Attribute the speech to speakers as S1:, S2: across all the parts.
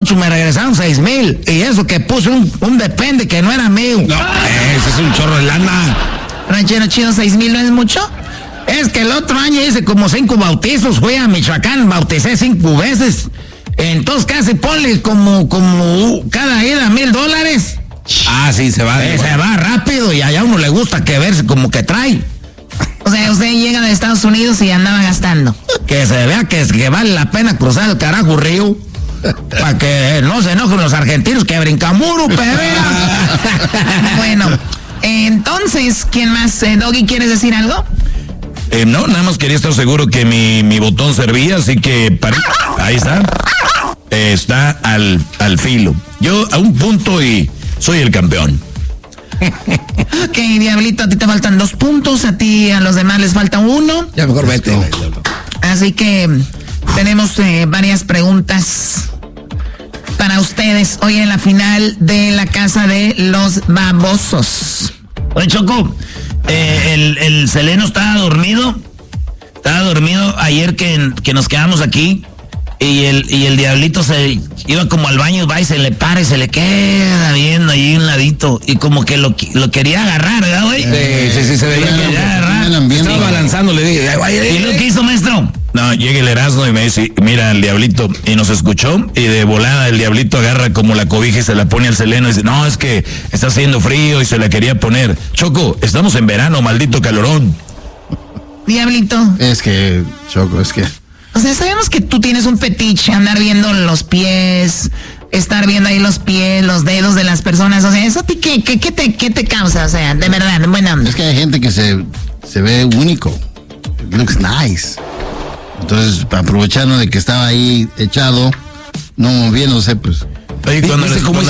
S1: me regresaron 6,000. Y eso que puse un depende que no era mío.
S2: No, ese es un chorro de lana.
S3: Ranchero chido, 6,000 no es mucho.
S1: Es que el otro año hice como 5 bautizos, fui a Michoacán, bauticé 5 veces. Entonces casi ponle como cada ida $1,000.
S2: Ah, sí, se va.
S1: Se va rápido y allá a uno le gusta que verse como que trae.
S3: O sea, usted llega de Estados Unidos y andaba gastando.
S1: Que se vea que vale la pena cruzar el carajo río. Para que no se enojen los argentinos que brincan muro, pebera.
S3: Bueno, entonces, ¿quién más? Doggy, ¿quieres decir algo?
S2: No, nada más quería estar seguro que mi botón servía, así que ahí está. Está al filo. Yo a un punto y soy el campeón.
S3: Ok, Diablito, a ti te faltan 2 puntos, a ti a los demás les falta 1.
S2: Ya mejor vete.
S3: Así que tenemos varias preguntas para ustedes hoy en la final de la Casa de los Babosos.
S1: Oye, Choco, el Seleno estaba dormido ayer que nos quedamos aquí y el Diablito se iba como al baño, va y se le para y se le queda viendo ahí un ladito y como que lo quería agarrar, ¿verdad, güey?
S2: Sí, se veía que
S1: quería agarrar.
S2: Estaba balanzando, le dije,
S1: ¿Y lo que hizo, maestro?
S2: No, llega el Erasmo y me dice, mira el Diablito, y nos escuchó, y de volada el Diablito agarra como la cobija y se la pone al Seleno y dice, no, es que está haciendo frío y se la quería poner. Choco, estamos en verano, maldito calorón.
S3: Diablito.
S4: Es que, Choco, es que...
S3: O sea, sabemos que tú tienes un fetiche, andar viendo los pies, estar viendo ahí los pies, los dedos de las personas. O sea, ¿eso a ti qué te causa? O sea, de verdad, bueno.
S4: Es que hay gente que se ve único. It looks nice. Entonces, aprovechando de que estaba ahí echado, no moviéndose, pues...
S2: Oye, cuando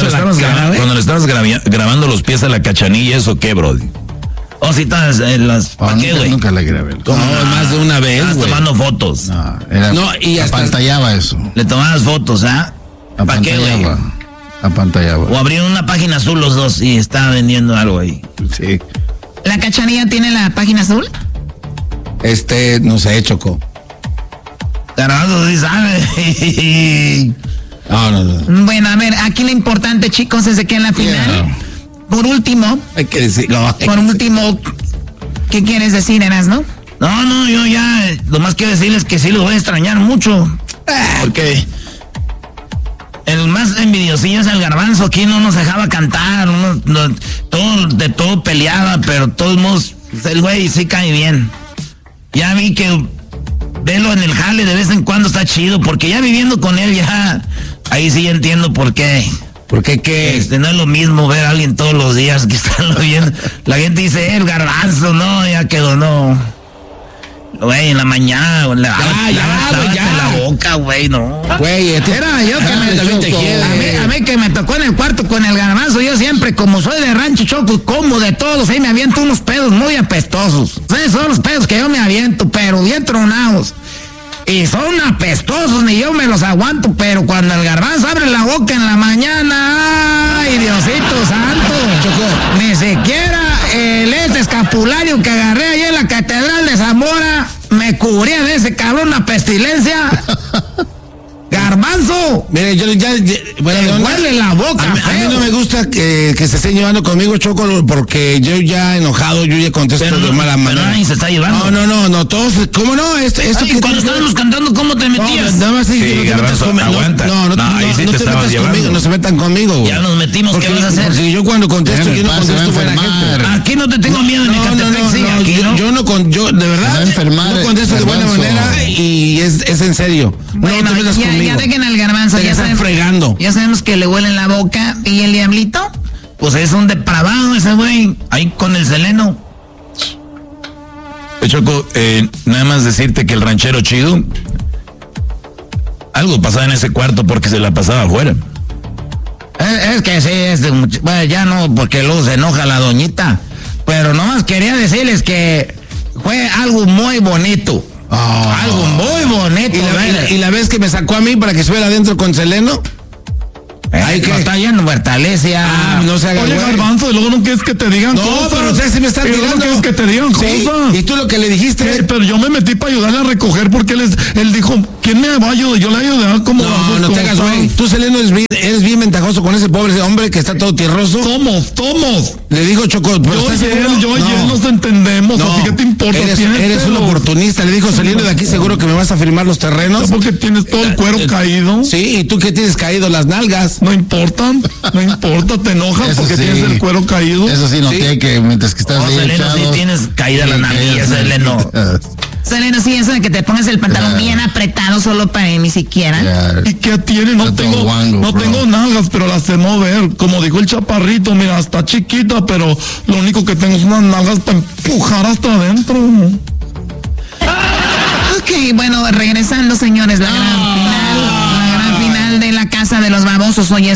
S2: le estabas grabando los pies a la Cachanilla, ¿eso qué, brody?
S1: Oh, sí, todas las... ¿Para qué, güey?
S4: Nunca le grabé.
S2: No, más de una vez,
S1: Estabas
S2: güey.
S1: tomando fotos.
S4: No,
S2: y hasta
S4: apantallaba eso.
S1: Le tomabas fotos, ¿ah? ¿Para qué, güey?
S4: Apantallaba.
S1: O abrieron una página azul los dos y estaba vendiendo algo ahí.
S4: Sí.
S3: ¿La Cachanilla tiene la página azul?
S2: No sé, Choco.
S1: Garbanzo sí sabe.
S2: No.
S3: Bueno, a ver, aquí lo importante, chicos, es de que en la final, por último,
S2: Hay que decirlo.
S3: ¿qué quieres decir, Erasmo?
S1: No, yo ya, lo más quiero decirles que sí los voy a extrañar mucho. Porque el más envidiosillo es el Garbanzo, aquí no nos dejaba cantar, de todo peleaba, pero todos modos, el güey sí cae bien. Ya vi que verlo en el jale de vez en cuando está chido, porque ya viviendo con él ya, ahí sí entiendo por qué.
S2: ¿Por qué qué?
S1: No es lo mismo ver a alguien todos los días que estarlo viendo. La gente dice, el Garbanzo, no, ya quedó, no. Güey, en la mañana, lávate la boca, güey, no.
S2: Güey,
S1: Era yo que me
S2: también te quiero.
S1: a mí que me tocó en el cuarto con el Garbanzo, yo siempre, como soy de rancho, Choco, como de todos, ahí me aviento unos pedos muy apestosos. ¿Sabes? Son los pedos que yo me aviento, pero bien tronados. Y son apestosos, ni yo me los aguanto, pero cuando el Garbanzo abre la boca en la mañana, ¡ay, Diosito santo! Choco, ni siquiera el escapulario que agarré ahí en la Catedral de Zamora me cubría de ese cabrón una pestilencia. Garbanzo,
S2: mire, yo bueno,
S1: huele la boca.
S2: A mí no me gusta que se estén llevando conmigo, Choco, porque yo ya enojado, yo ya contesto de mala manera.
S1: Pero nadie se está llevando.
S2: No, todos, ¿cómo no? Esto
S1: que cuando estábamos cantando, ¿cómo te metías?
S2: Nada más
S1: sí,
S2: Garbanzo, aguanta.
S1: ahí sí
S2: no
S1: te estabas llevando.
S2: Conmigo, no se metan conmigo, güey.
S1: Ya nos metimos, ¿qué vas a hacer?
S2: Si yo cuando contesto, yo no contesto buena gente.
S1: Aquí no te tengo miedo, ni
S2: yo de verdad no contesto de buena manera y es en serio.
S3: Bueno,
S2: no te metas conmigo.
S3: Ya dejen al Garbanzo,
S2: ya están fregando.
S3: Ya sabemos que le huele la boca. ¿Y el Diablito?
S1: Pues es un depravado ese güey, ahí con el Seleno.
S2: Choco, nada más decirte que el ranchero chido, algo pasaba en ese cuarto porque se la pasaba afuera.
S1: Es que sí, bueno, ya no, porque luego se enoja la doñita. Pero nomás quería decirles que fue algo muy bonito. Algo muy bonito.
S2: ¿Y la vez que me sacó a mí para que estuviera adentro con Seleno?
S1: Ay, que está lleno de Huertalesia.
S2: No se haga.
S5: Oye, Garbanzo, luego no quieres que te digan cosas.
S2: No, pero ustedes sí me están tirando.
S5: No quieres que te digan cosas.
S2: Y tú lo que le dijiste.
S5: Pero yo me metí para ayudarle a recoger porque él dijo ¿quién me va a ayudar? Yo le ayudé como...
S6: No te hagas, güey. Tú, Seleno, eres bien ventajoso con ese pobre hombre que está todo tierroso.
S5: Somos.
S6: Le dijo Choco, pero
S5: yo y él nos entendemos. ¿A ti qué te importa?
S6: Eres un oportunista. Le dijo, saliendo de aquí seguro que me vas a firmar los terrenos.
S5: Porque tienes todo el cuero caído.
S6: Sí, ¿y tú qué tienes caído? Las nalgas.
S5: No importa, te enojas
S4: Eso
S5: porque
S4: sí.
S5: tienes el cuero caído.
S4: Eso sí, noté que mientras que estás ahí
S2: Seleno, sí
S4: echado,
S2: tienes caída la nalguilla, Seleno.
S3: Seleno, sí, eso de que te pongas el pantalón bien apretado solo para ni siquiera.
S4: Ya.
S5: ¿Y qué tiene? No
S4: Está
S5: tengo
S4: todo guango,
S5: no
S4: bro.
S5: tengo nalgas, pero las sé mover. Como dijo el chaparrito, mira, está chiquita, pero lo único que tengo es unas nalgas para empujar hasta adentro.
S3: Ok, bueno, regresando, señores, la gran final de la Casa de los Babosos. Hoy es